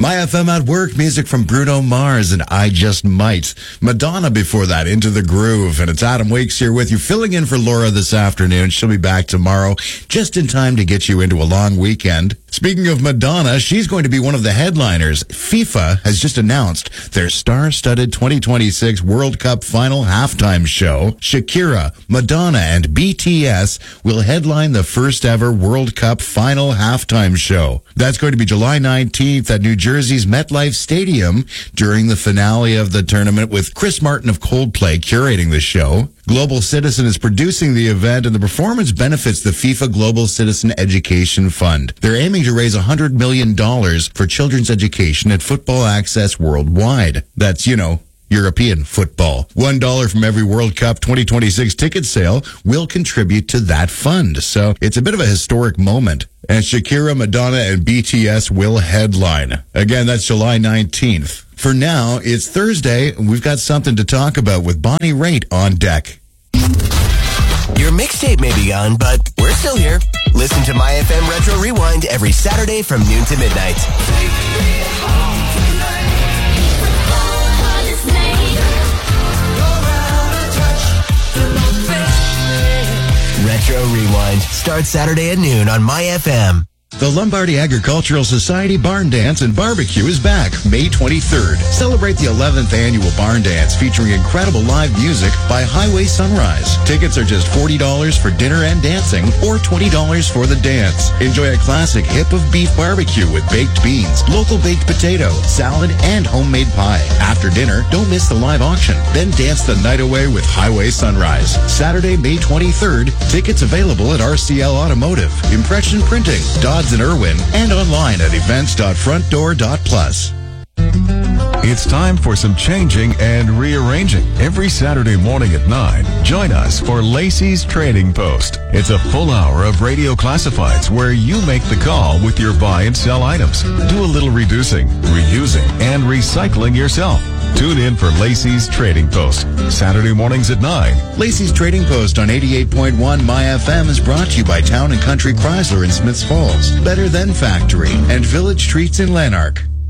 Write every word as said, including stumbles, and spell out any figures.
My F M at Work, music from Bruno Mars and I Just Might. Madonna before that, Into the Groove. And it's Adam Wakes here with you, filling in for Laura this afternoon. She'll be back tomorrow, just in time to get you into a long weekend. Speaking of Madonna, she's going to be one of the headliners. FIFA has just announced their star-studded twenty twenty-six World Cup final halftime show. Shakira, Madonna, and B T S will headline the first ever World Cup final halftime show. That's going to be July nineteenth at New Jersey's MetLife Stadium during the finale of the tournament, with Chris Martin of Coldplay curating the show. Global Citizen is producing the event, and the performance benefits the FIFA Global Citizen Education Fund. They're aiming to raise one hundred million dollars for children's education at Football Access Worldwide. That's, you know, European football. One dollar from every World Cup twenty twenty-six ticket sale will contribute to that fund. So it's a bit of a historic moment. And Shakira, Madonna, and B T S will headline. Again, that's July nineteenth. For now, it's Thursday, and we've got something to talk about with Bonnie Raitt on deck. Your mixtape may be gone, but we're still here. Listen to My F M Retro Rewind every Saturday from noon to midnight. Retro Rewind starts Saturday at noon on My F M. The Lombardy Agricultural Society Barn Dance and Barbecue is back May twenty-third. Celebrate the eleventh annual Barn Dance featuring incredible live music by Highway Sunrise. Tickets are just forty dollars for dinner and dancing, or twenty dollars for the dance. Enjoy a classic hip of beef barbecue with baked beans, local baked potato, salad, and homemade pie. After dinner, don't miss the live auction. Then dance the night away with Highway Sunrise. Saturday, May twenty-third. Tickets available at R C L Automotive, Impression Printing, Dodds and Irwin, and online at events dot front door dot plus. It's time for some changing and rearranging. Every Saturday morning at nine, join us for Lacey's Trading Post. It's a full hour of radio classifieds where you make the call with your buy and sell items. Do a little reducing, reusing, and recycling yourself. Tune in for Lacey's Trading Post, Saturday mornings at nine. Lacey's Trading Post on eighty-eight point one My F M is brought to you by Town and Country Chrysler in Smiths Falls, Better Than Factory, and Village Treats in Lanark.